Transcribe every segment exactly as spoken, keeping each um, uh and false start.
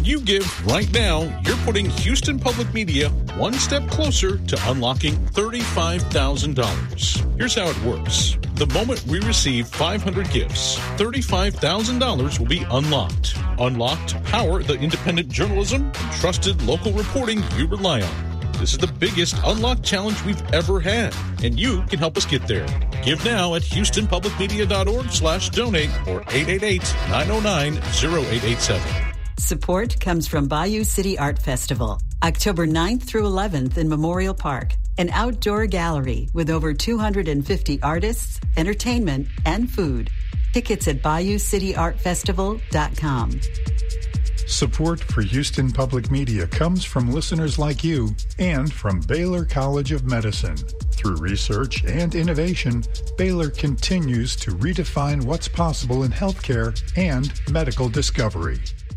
When you give right now, you're putting Houston Public Media one step closer to unlocking thirty-five thousand dollars. Here's how it works. The moment we receive five hundred gifts, thirty-five thousand dollars will be unlocked. Unlocked to power the independent journalism and trusted local reporting you rely on. This is the biggest unlock challenge we've ever had, and you can help us get there. Give now at houstonpublicmedia.org slash donate or eight eight eight, nine oh nine, oh eight eight seven. Support comes from Bayou City Art Festival, October ninth through eleventh in Memorial Park, an outdoor gallery with over two hundred fifty artists, entertainment, and food. Tickets at bayou city art festival dot com. Support for Houston Public Media comes from listeners like you and from Baylor College of Medicine. Through research and innovation, Baylor continues to redefine what's possible in healthcare and medical discovery.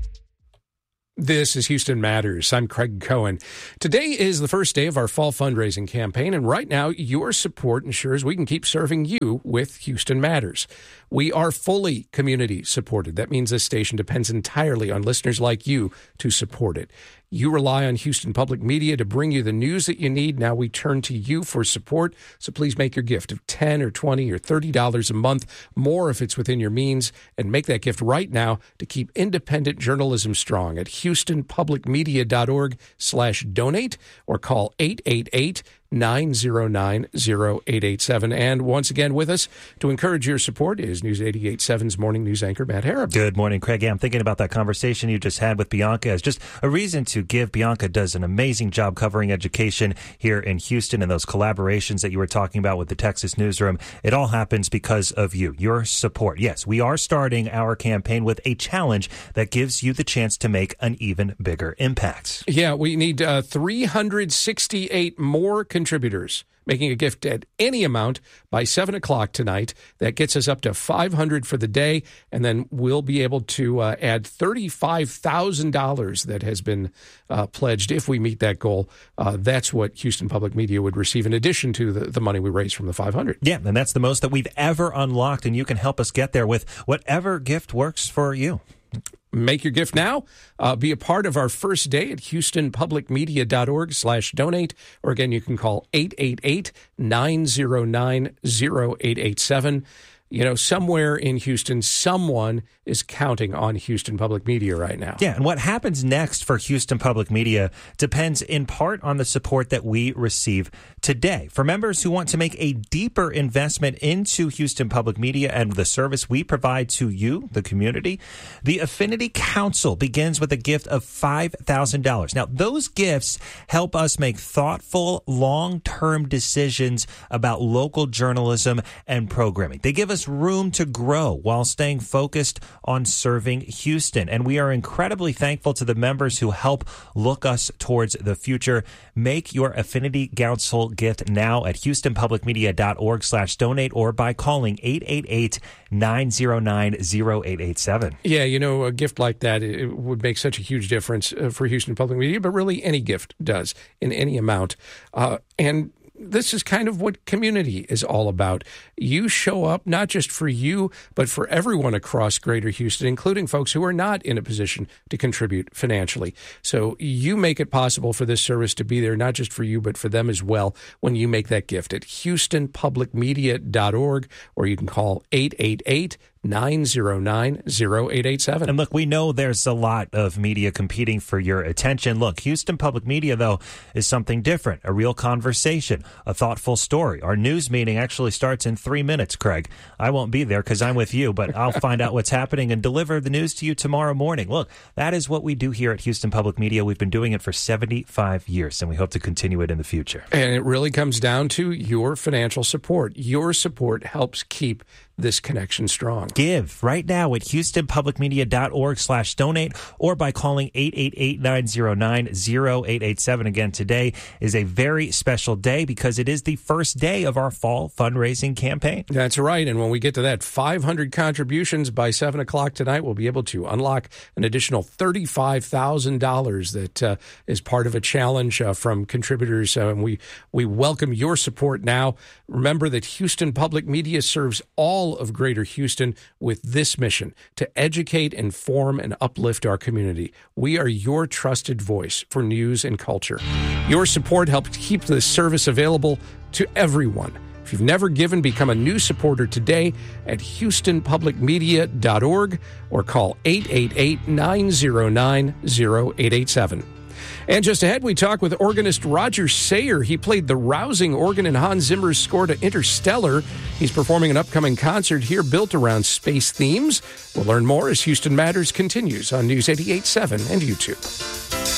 This is Houston Matters. I'm Craig Cohen. Today is the first day of our fall fundraising campaign, and right now, your support ensures we can keep serving you with Houston Matters. We are fully community supported. That means this station depends entirely on listeners like you to support it. You rely on Houston Public Media to bring you the news that you need. Now we turn to you for support. So please make your gift of ten or twenty or thirty dollars a month, more if it's within your means, and make that gift right now to keep independent journalism strong at houstonpublicmedia.org slash donate or call eight eight eight, nine oh nine, oh eight eight seven. And once again with us to encourage your support is News eighty-eight point seven's morning news anchor, Matt Harrop. Good morning, Craig. Yeah, I'm thinking about that conversation you just had with Bianca as just a reason to give. Bianca does an amazing job covering education here in Houston, and those collaborations that you were talking about with the Texas Newsroom, it all happens because of you, your support. Yes, we are starting our campaign with a challenge that gives you the chance to make an even bigger impact. Yeah, we need uh, three hundred sixty-eight more contributors making a gift at any amount by seven o'clock tonight. That gets us up to five hundred for the day, and then we'll be able to uh, add thirty-five thousand dollars that has been uh, pledged if we meet that goal. Uh, that's what Houston Public Media would receive in addition to the, the money we raise from the five hundred. Yeah, and that's the most that we've ever unlocked, and you can help us get there with whatever gift works for you. Make your gift now. Uh, be a part of our first day at houstonpublicmedia.org slash donate. Or again, you can call eight eight eight, nine oh nine, oh eight eight seven. You know, somewhere in Houston, someone is counting on Houston Public Media right now. Yeah, and what happens next for Houston Public Media depends in part on the support that we receive today. For members who want to make a deeper investment into Houston Public Media and the service we provide to you, the community, the Affinity Council begins with a gift of five thousand dollars. Now, those gifts help us make thoughtful, long-term decisions about local journalism and programming. They give us room to grow while staying focused on serving Houston. And we are incredibly thankful to the members who help look us towards the future. Make your Affinity Council gift now at houstonpublicmedia.org slash donate or by calling eight eight eight, nine oh nine, oh eight eight seven. Yeah, you know, a gift like that, it would make such a huge difference for Houston Public Media, but really any gift does in any amount. Uh, and this is kind of what community is all about. You show up not just for you, but for everyone across Greater Houston, including folks who are not in a position to contribute financially. So you make it possible for this service to be there, not just for you, but for them as well when you make that gift at houstonpublicmedia dot org, or you can call eight eight eight, nine oh nine, oh eight eight seven. And look, we know there's a lot of media competing for your attention. Look, Houston Public Media, though, is something different, a real conversation, a thoughtful story. Our news meeting actually starts in three minutes, Craig. I won't be there because I'm with you, but I'll find out what's happening and deliver the news to you tomorrow morning. Look, that is what we do here at Houston Public Media. We've been doing it for seventy-five years, and we hope to continue it in the future. And it really comes down to your financial support. Your support helps keep this connection strong. Give right now at houstonpublicmedia.org slash donate or by calling eight eight eight, nine oh nine, oh eight eight seven. Again, today is a very special day because it is the first day of our fall fundraising campaign. That's right. And when we get to that five hundred contributions by seven o'clock tonight, we'll be able to unlock an additional thirty-five thousand dollars that uh, is part of a challenge uh, from contributors. Uh, and we, we welcome your support now. Remember that Houston Public Media serves all all of Greater Houston with this mission to educate, inform, and uplift our community. We are your trusted voice for news and culture. Your support helps keep this service available to everyone. If you've never given, become a new supporter today at houston public media dot org or call eight eight eight, nine zero nine, zero eight eight seven. And just ahead, we talk with organist Roger Sayer. He played the rousing organ in Hans Zimmer's score to Interstellar. He's performing an upcoming concert here built around space themes. We'll learn more as Houston Matters continues on News eighty-eight point seven and YouTube.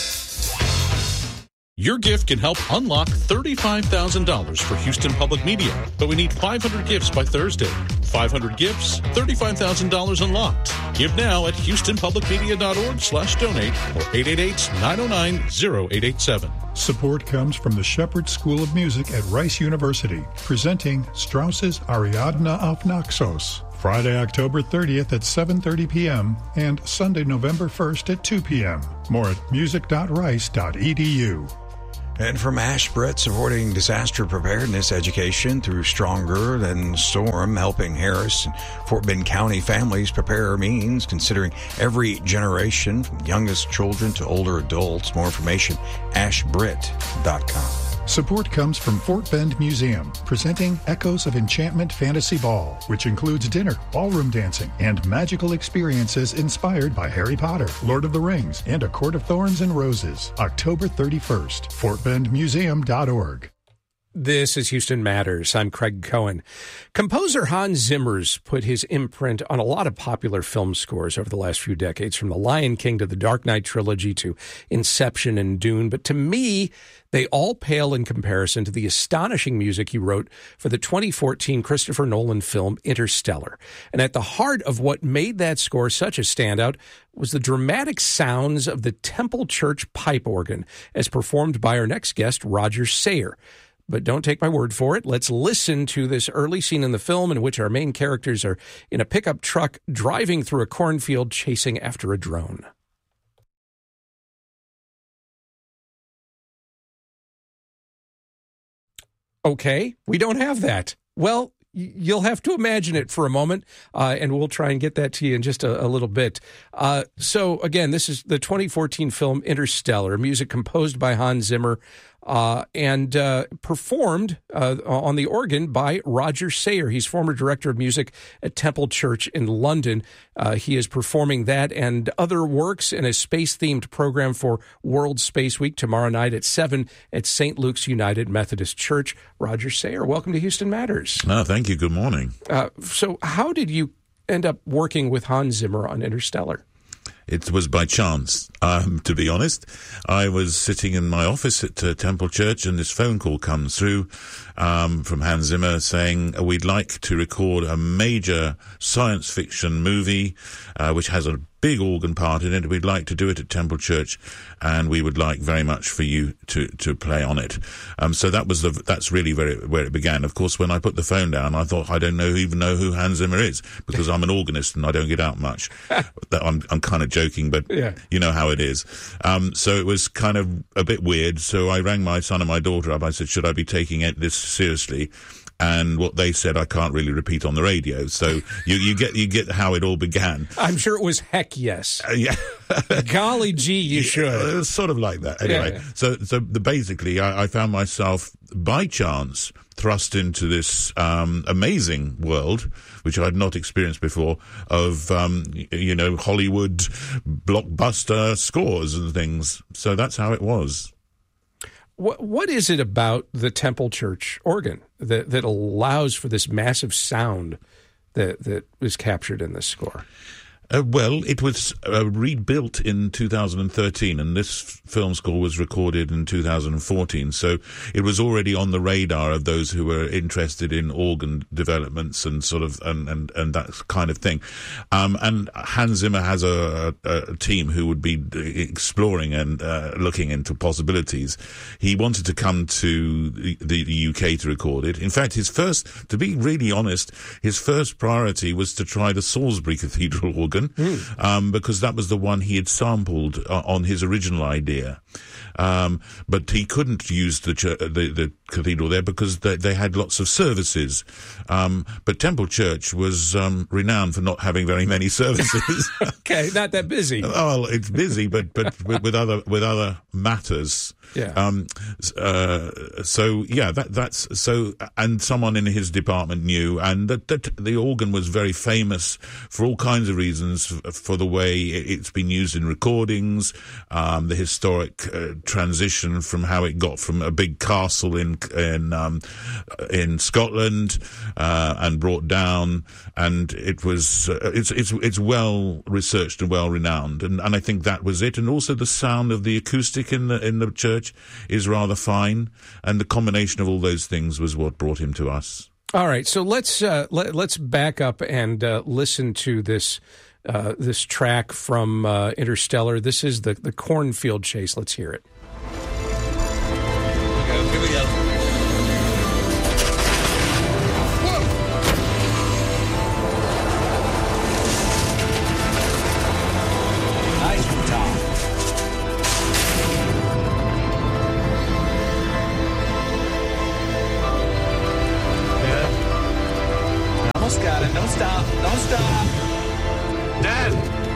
Your gift can help unlock thirty-five thousand dollars for Houston Public Media, but we need five hundred gifts by Thursday. five hundred gifts, thirty-five thousand dollars unlocked. Give now at houston public media dot org slash donate or eight eight eight, nine oh nine, zero eight eight seven. Support comes from the Shepherd School of Music at Rice University, presenting Strauss's Ariadne auf Naxos, Friday, October thirtieth at seven thirty p.m. and Sunday, November first at two p.m. More at music dot rice dot e d u. And from Ashbret, supporting disaster preparedness education through Stronger Than Storm, helping Harris and Fort Bend County families prepare means considering every generation, from youngest children to older adults. More information, ashbret dot com. Support comes from Fort Bend Museum, presenting Echoes of Enchantment Fantasy Ball, which includes dinner, ballroom dancing, and magical experiences inspired by Harry Potter, Lord of the Rings, and A Court of Thorns and Roses, October thirty-first. fort bend museum dot org. This is Houston Matters. I'm Craig Cohen. Composer Hans Zimmer's put his imprint on a lot of popular film scores over the last few decades, from The Lion King to the Dark Knight trilogy to Inception and Dune. But to me, they all pale in comparison to the astonishing music he wrote for the twenty fourteen Christopher Nolan film Interstellar. And at the heart of what made that score such a standout was the dramatic sounds of the Temple Church pipe organ, as performed by our next guest, Roger Sayer. But don't take my word for it. Let's listen to this early scene in the film in which our main characters are in a pickup truck driving through a cornfield chasing after a drone. Okay, we don't have that. Well, you'll have to imagine it for a moment, uh, and we'll try and get that to you in just a, a little bit. Uh, so, again, this is the twenty fourteen film Interstellar, music composed by Hans Zimmer uh, and uh, performed uh, on the organ by Roger Sayer. He's former director of music at Temple Church in London. Uh, he is performing that and other works in a space-themed program for World Space Week tomorrow night at seven at Saint Luke's United Methodist Church. Roger Sayer, welcome to Houston Matters. No, thank you. Good morning. Uh, so how did you end up working with Hans Zimmer on Interstellar? It was by chance, um, to be honest. I was sitting in my office at uh, Temple Church, and this phone call comes through um, from Hans Zimmer saying, uh, we'd like to record a major science fiction movie, uh, which has a big organ part in it. We'd like to do it at Temple Church, and we would like very much for you to, to play on it. Um, so that was the, that's really where it, where it began. Of course, when I put the phone down, I thought, I don't know, even know who Hans Zimmer is, because I'm an organist and I don't get out much. I'm, I'm kind of joking, but yeah. You know how it is. Um, so it was kind of a bit weird. So I rang my son and my daughter up. I said, should I be taking it this seriously? And what they said, I can't really repeat on the radio. So you, you get you get how it all began. I'm sure it was heck yes. Uh, yeah. Golly gee, you should. Yeah, it was sort of like that. Anyway, yeah, yeah. so so the, basically, I, I found myself by chance thrust into this um, amazing world, which I had not experienced before, of um, you know Hollywood blockbuster scores and things. So that's how it was. What what is it about the Temple Church organ that, that allows for this massive sound that that was captured in this score? Uh, well, it was uh, rebuilt in two thousand thirteen, and this f- film score was recorded in two thousand fourteen. So it was already on the radar of those who were interested in organ developments and sort of and and, and that kind of thing. Um, and Hans Zimmer has a, a, a team who would be exploring and uh, looking into possibilities. He wanted to come to the, the U K to record it. In fact, his first, to be really honest, his first priority was to try the Salisbury Cathedral organ. Mm. Um, because that was the one he had sampled uh, on his original idea. Um, but he couldn't use the, ch- the the cathedral there because they, they had lots of services. Um, but Temple Church was um, renowned for not having very many services. Okay, not that busy. Oh, it's busy, but but with, with other with other matters. Yeah. Um. Uh. So yeah, that that's so. And someone in his department knew, and that, that the organ was very famous for all kinds of reasons, for the way it's been used in recordings, um, the historic uh, transition from how it got from a big castle in in um, in Scotland uh, and brought down, and it was uh, it's it's it's well researched and well renowned, and and I think that was it, and also the sound of the acoustic in the in the church is rather fine, and the combination of all those things was what brought him to us. All right, so let's uh, let, let's back up and uh, listen to this uh, this track from uh, Interstellar. This is the the cornfield chase. Let's hear it. Okay, here we go. Nice from Tom. Almost got it. Don't stop. Don't stop. Dad.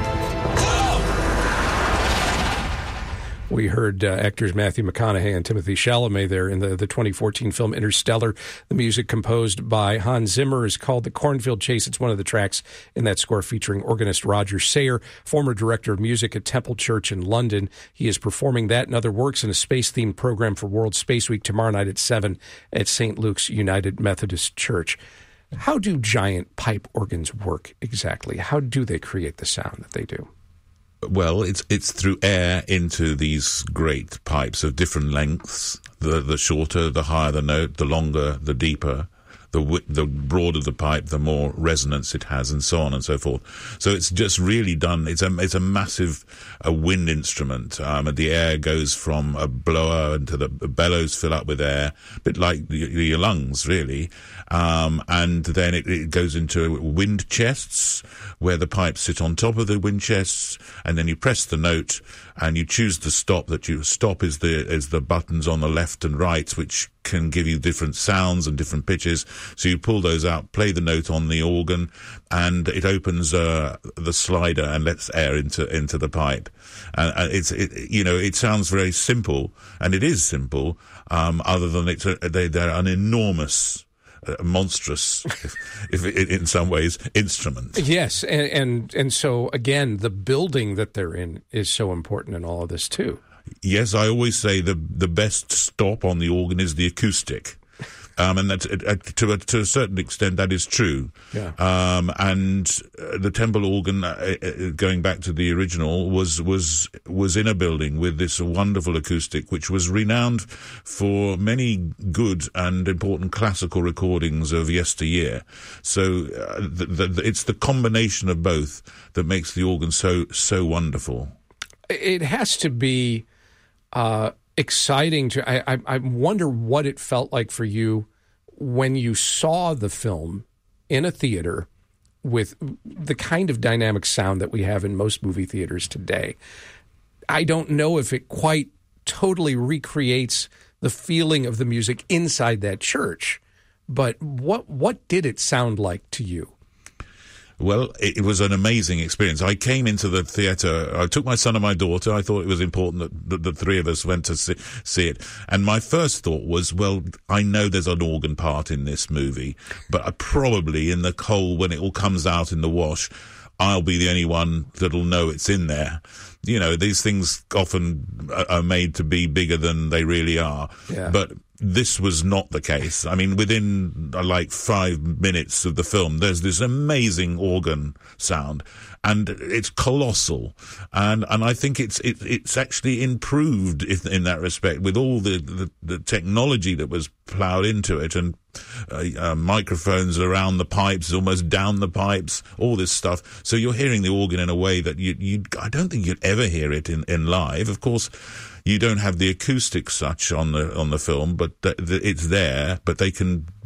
We heard uh, actors Matthew McConaughey and Timothée Chalamet there in the, the twenty fourteen film Interstellar. The music composed by Hans Zimmer is called The Cornfield Chase. It's one of the tracks in that score featuring organist Roger Sayer, former director of music at Temple Church in London. He is performing that and other works in a space-themed program for World Space Week tomorrow night at seven at Saint Luke's United Methodist Church. How do giant pipe organs work exactly? How do they create the sound that they do? Well, it's it's through air into these great pipes of different lengths. The the shorter, the higher the note, the longer, the deeper. The wi- the broader the pipe, the more resonance it has, and so on and so forth. So it's just really done. It's a it's a massive a wind instrument, um, and the air goes from a blower into the, the bellows fill up with air, a bit like the, your lungs, really. Um, and then it, it goes into wind chests, where the pipes sit on top of the wind chests, and then you press the note, and you choose the stop. That you stop is the is the buttons on the left and right, which can give you different sounds and different pitches. So you pull those out, play the note on the organ, and it opens uh, the slider and lets air into into the pipe. And, and it's it, you know it sounds very simple, and it is simple. Um, other than it's a, they they're an enormous. Uh, monstrous, if, if it, in some ways, instrument. Yes, and, and and so again, the building that they're in is so important in all of this too. Yes, I always say the the best stop on the organ is the acoustic. Um, and that's, uh, to, a, to a certain extent, that is true. Yeah. Um, and uh, the Temple organ, uh, uh, going back to the original, was was was in a building with this wonderful acoustic, which was renowned for many good and important classical recordings of yesteryear. So uh, the, the, it's the combination of both that makes the organ so so wonderful. It has to be uh, exciting to. I, I, I wonder what it felt like for you when you saw the film in a theater with the kind of dynamic sound that we have in most movie theaters today. I don't know if it quite totally recreates the feeling of the music inside that church, but what what did it sound like to you? Well, it was an amazing experience. I came into the theatre. I took my son and my daughter. I thought it was important that the, the three of us went to see, see it. And my first thought was, well, I know there's an organ part in this movie, but I probably in the whole, when it all comes out in the wash, I'll be the only one that'll know it's in there. You know, these things often are made to be bigger than they really are. Yeah. But this was not the case. I mean, within uh, like five minutes of the film, there's this amazing organ sound, and it's colossal. And and I think it's it, it's actually improved in, in that respect with all the, the, the technology that was ploughed into it, and uh, uh, microphones around the pipes, almost down the pipes, all this stuff. So you're hearing the organ in a way that you you I don't think you'd ever hear it in, in live. Of course, you don't have the acoustic such on the on the film, but th- th- it's there. But they can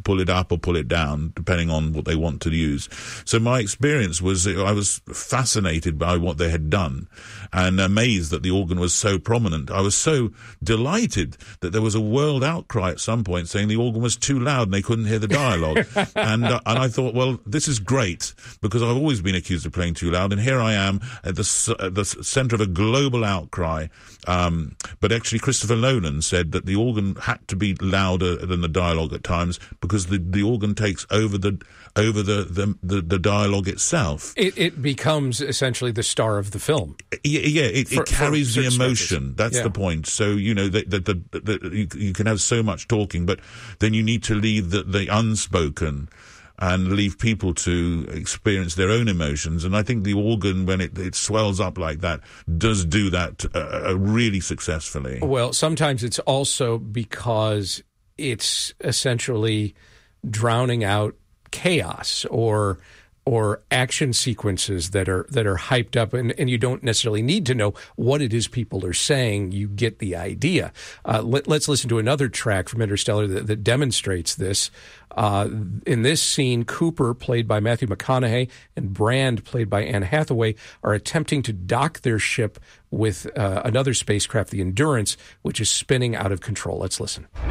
pull it up or pull it down, depending on what they want to use. So my experience was I was fascinated by what they had done and amazed that the organ was so prominent. I was so delighted that there was a world outcry at some point saying the organ was too loud and they couldn't hear the dialogue. and uh, and I thought, well, this is great, because I've always been accused of playing too loud, and here I am at the, at the centre of a global outcry. Um, but actually, Christopher Nolan said that the organ had to be louder than the dialogue at times, because the, the organ takes over the over the the, the, the dialogue itself. It, it becomes essentially the star of the film. Yeah, yeah it, for, it carries the emotion. Stretches. That's yeah. the point. So, you know, the, the, the, the, you, you can have so much talking, but then you need to leave the, the unspoken and leave people to experience their own emotions. And I think the organ, when it, it swells up like that, does do that uh, uh, really successfully. Well, sometimes it's also because it's essentially drowning out chaos or or action sequences that are that are hyped up, and, and you don't necessarily need to know what it is people are saying. You get the idea. Uh, let, let's listen to another track from Interstellar that, that demonstrates this. Uh, in this scene, Cooper, played by Matthew McConaughey, and Brand, played by Anne Hathaway, are attempting to dock their ship with uh, another spacecraft, the Endurance, which is spinning out of control. Let's listen.